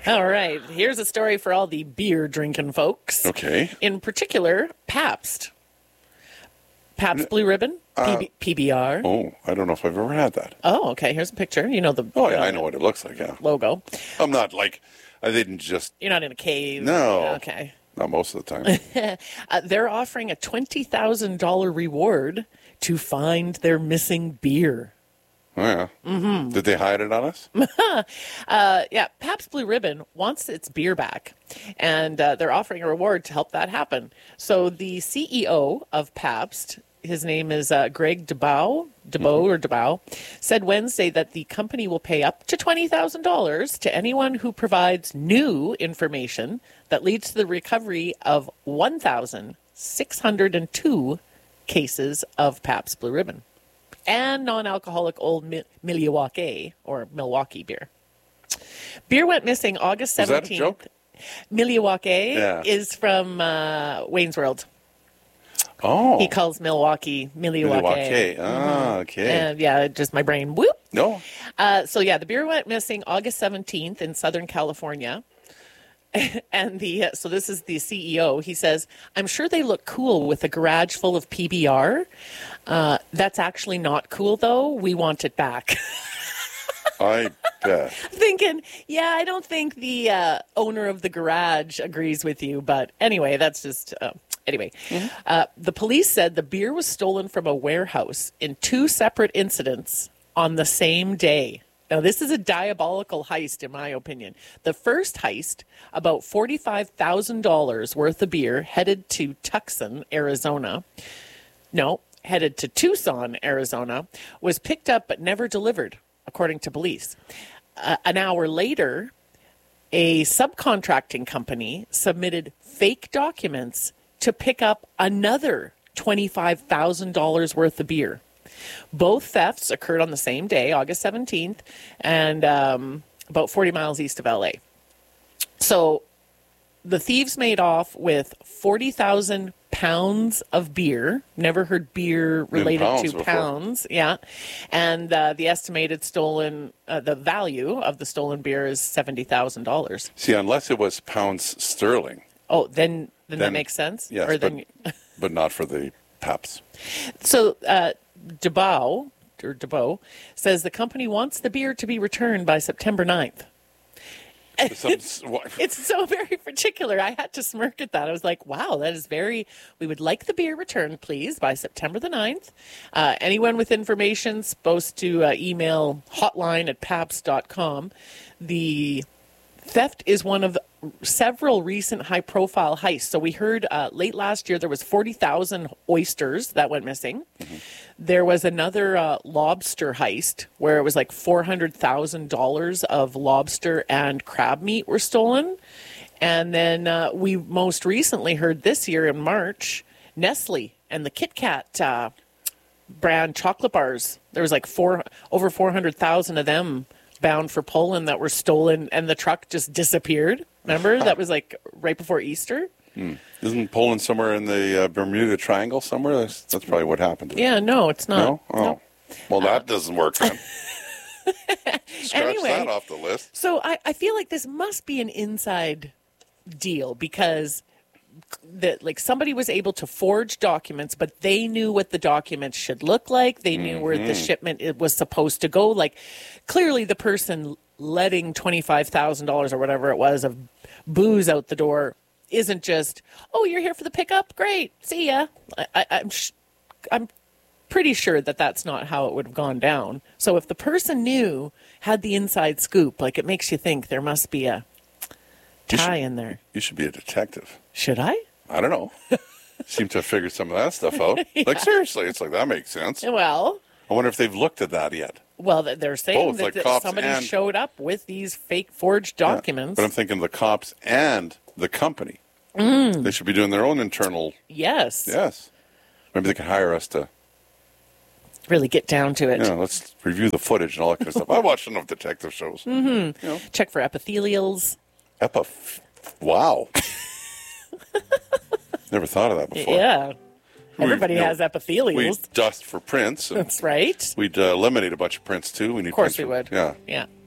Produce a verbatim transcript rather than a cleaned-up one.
All right. Here's a story for all the beer drinking folks. Okay. In particular, Pabst. Pabst Blue Ribbon, Uh, P B- P B R. Oh, I don't know if I've ever had that. Oh, okay. Here's a picture. You know the Oh, yeah, uh, I know what it looks like, yeah. logo. I'm not like, I didn't just, You're not in a cave. No. Okay. not most of the time. Uh, they're offering a twenty thousand dollars reward to find their missing beer. Oh, yeah. Mm-hmm. Did they hide it on us? Uh, yeah, Pabst Blue Ribbon wants its beer back, and uh, they're offering a reward to help that happen. So the C E O of Pabst, his name is uh, Greg DeBow, DeBow mm-hmm. or DeBow, said Wednesday that the company will pay up to twenty thousand dollars to anyone who provides new information that leads to the recovery of one thousand six hundred two cases of Pabst Blue Ribbon and non-alcoholic Old Mi- Milwaukee or Milwaukee beer. Beer went missing August seventeenth. Is that a joke? Milwaukee Yeah. is from uh, Wayne's World. Oh. He calls Milwaukee Milwaukee. Milwaukee. Ah, okay. And yeah, just my brain, whoop. No. Uh, so yeah, the beer went missing August seventeenth in Southern California. And the uh, so this is the C E O. He says, I'm sure they look cool with a garage full of P B R. Uh, that's actually not cool, though. We want it back. I bet. Thinking, yeah, I don't think the uh, owner of the garage agrees with you. But anyway, that's just... Uh, Anyway, mm-hmm. uh, the police said the beer was stolen from a warehouse in two separate incidents on the same day. Now, this is a diabolical heist, in my opinion. The first heist, about forty-five thousand dollars worth of beer headed to Tucson, Arizona. No, headed to Tucson, Arizona, was picked up but never delivered, according to police. Uh, an hour later, a subcontracting company submitted fake documents to pick up another twenty-five thousand dollars worth of beer. Both thefts occurred on the same day, August seventeenth, and um, about forty miles east of L A. So the thieves made off with forty thousand pounds of beer. Never heard beer related pounds to before. pounds. Yeah. And uh, the estimated stolen, uh, the value of the stolen beer is seventy thousand dollars. See, unless it was pounds sterling. Oh, then... Then, Then- that makes sense? Yes, or but, then, but not for the Paps. So uh, DeBow, or DeBow, says the company wants the beer to be returned by September ninth. Some, what- It's so very particular. I had to smirk at that. I was like, wow, that is very... We would like the beer returned, please, by September the ninth. Uh, anyone with information supposed to uh, email hotline at pabst dot com. The theft is one of several recent high-profile heists. So we heard uh, late last year there was forty thousand oysters that went missing. Mm-hmm. There was another uh, lobster heist where it was like four hundred thousand dollars of lobster and crab meat were stolen. And then uh, we most recently heard this year in March, Nestle and the Kit Kat uh, brand chocolate bars. There was like four over four hundred thousand of them bound for Poland that were stolen, and the truck just disappeared. Remember? That was like right before Easter. Hmm. Isn't Poland somewhere in the uh, Bermuda Triangle somewhere? That's, that's probably what happened. To Yeah, no, it's not. No? Oh. No. Well, that uh, doesn't work then. Scratch Anyway, that off the list. So I, I feel like this must be an inside deal because that like somebody was able to forge documents, but they knew what the documents should look like. They knew mm-hmm. where the shipment it was supposed to go. Like clearly the person letting twenty-five thousand dollars or whatever it was of booze out the door isn't just, oh, you're here for the pickup? Great. See ya. I, I, I'm, sh- I'm pretty sure that that's not how it would have gone down. So if the person knew, had the inside scoop, like it makes you think there must be a tie should, in there. You should be a detective. Should I? I don't know. Seem to have figured some of that stuff out. yeah. Like, seriously, it's like, that makes sense. Well, I wonder if they've looked at that yet. Well, they're saying Both, that, like that cops somebody and- showed up with these fake forged documents. Yeah, but I'm thinking the cops and the company. Mm. They should be doing their own internal. Yes. Yes. Maybe they could hire us to. Really get down to it. Yeah, let's review the footage and all that kind of stuff. I watch enough detective shows. Mm-hmm. You know. Check for epithelials. Epif. Wow. Never thought of that before. Yeah. Everybody We've, has you know, epithelials. We dust for prints. That's right. We'd uh, eliminate a bunch of prints, too. We need Of course prints we for, would. Yeah. Yeah.